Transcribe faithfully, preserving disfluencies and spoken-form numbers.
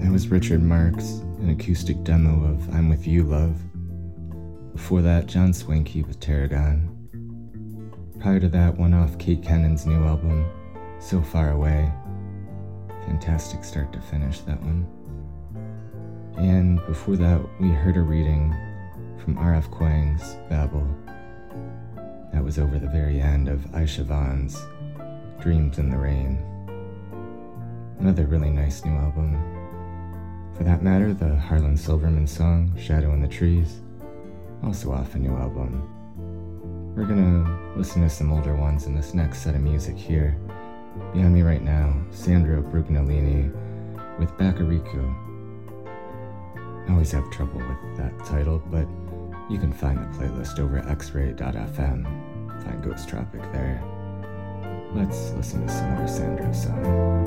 That was Richard Marx, an acoustic demo of I'm With You, Love. Before that, John Swanky with Tarragon. Prior to that, one off Kate Cannon's new album, So Far Away. Fantastic start to finish, that one. And before that, we heard a reading from R F Kuang's Babel. That was over the very end of Aisha Vaughn's Dreams in the Rain. Another really nice new album. For that matter, the Harlan Silverman song, Shadow in the Trees, also off a new album. We're gonna listen to some older ones in this next set of music here. Behind me right now, Sandro Brugnolini with Baccarico. I always have trouble with that title, but you can find the playlist over at x ray dot f m. Find Ghost Tropic there. Let's listen to some more Sandro song.